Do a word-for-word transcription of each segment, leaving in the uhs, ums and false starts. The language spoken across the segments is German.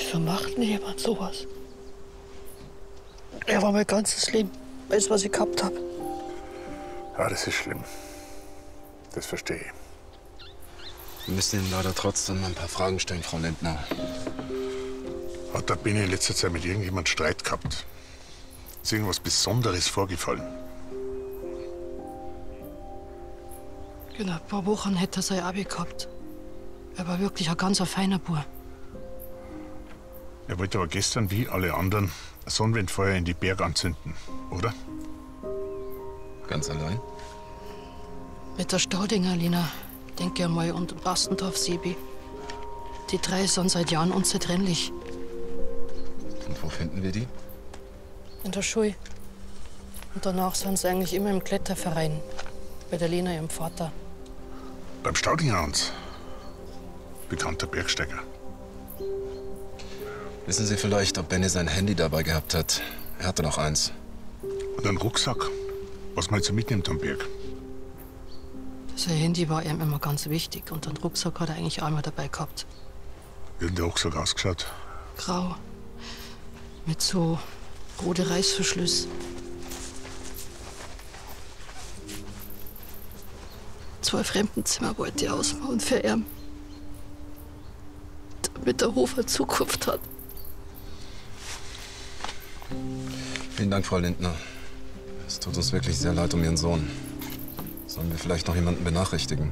Wieso macht denn jemand sowas? Er war mein ganzes Leben. Alles, was ich gehabt habe. Ja, das ist schlimm. Das verstehe ich. Wir müssen Ihnen leider trotzdem ein paar Fragen stellen, Frau Lindner. Hat der Benni in letzter Zeit mit irgendjemand Streit gehabt? Ist irgendwas Besonderes vorgefallen? In ein paar Wochen hätte er sein Abi gehabt. Er war wirklich ein ganz feiner Bub. Er wollte aber gestern, wie alle anderen, ein Sonnenwindfeuer in die Berge anzünden, oder? Ganz allein? Mit der Staudinger, Lina, denke ich mal, und Bastendorf, Sebi. Die drei sind seit Jahren unzertrennlich. Und wo finden wir die? In der Schule. Und danach sind sie eigentlich immer im Kletterverein. Bei der Lena, ihrem Vater. Beim Staudinger Hans. Bekannter Bergsteiger. Wissen Sie vielleicht, ob Benni sein Handy dabei gehabt hat? Er hatte noch eins. Und einen Rucksack, was man jetzt so mitnimmt am Berg. Sein Handy war ihm immer ganz wichtig. Und den Rucksack hat er eigentlich auch immer dabei gehabt. Wie hat der Rucksack ausgeschaut? Grau. Mit so rote Reißverschluss. Zwei Fremdenzimmer wollte ich ausbauen für ihn. Damit der Hof eine Zukunft hat. Vielen Dank, Frau Lindner. Es tut uns wirklich sehr leid um Ihren Sohn. Sollen wir vielleicht noch jemanden benachrichtigen?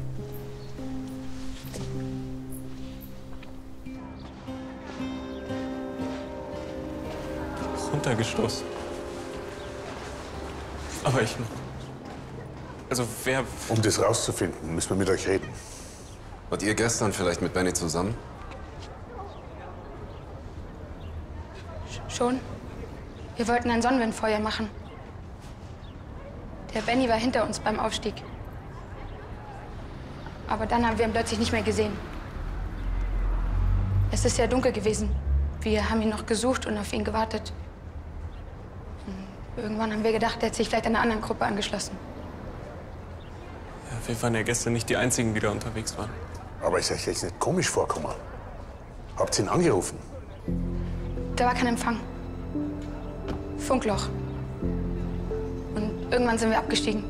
Runtergestoßen. Aber ich noch. Also wer... Um das rauszufinden, müssen wir mit euch reden. Wart ihr gestern vielleicht mit Benni zusammen? Schon. Wir wollten ein Sonnenwindfeuer machen. Der Benni war hinter uns beim Aufstieg. Aber dann haben wir ihn plötzlich nicht mehr gesehen. Es ist sehr dunkel gewesen. Wir haben ihn noch gesucht und auf ihn gewartet. Und irgendwann haben wir gedacht, er hat sich vielleicht einer anderen Gruppe angeschlossen. Ja, wir waren ja gestern nicht die Einzigen, die da unterwegs waren. Aber ist euch jetzt nicht komisch vorgekommen? Habt ihr ihn angerufen? Da war kein Empfang. Funkloch. Und irgendwann sind wir abgestiegen.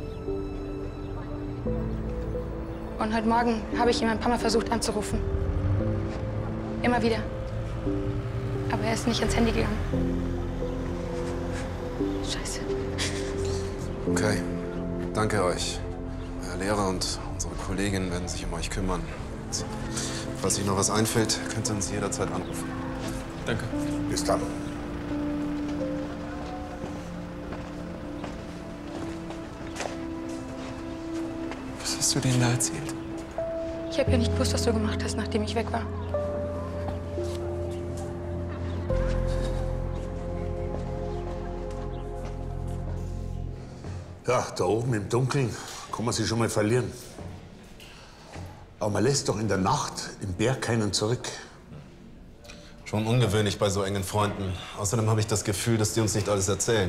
Und heute Morgen habe ich ihn ein paar Mal versucht anzurufen. Immer wieder. Aber er ist nicht ans Handy gegangen. Scheiße. Okay. Danke euch. Herr Lehrer und unsere Kollegin werden sich um euch kümmern. Falls euch noch was einfällt, könnt ihr uns jederzeit anrufen. Danke. Bis dann. Was hast du denen da erzählt? Ich habe ja nicht gewusst, was du gemacht hast, nachdem ich weg war. Ja, da oben im Dunkeln kann man sich schon mal verlieren. Aber man lässt doch in der Nacht im Berg keinen zurück. Schon ungewöhnlich bei so engen Freunden. Außerdem habe ich das Gefühl, dass die uns nicht alles erzählen.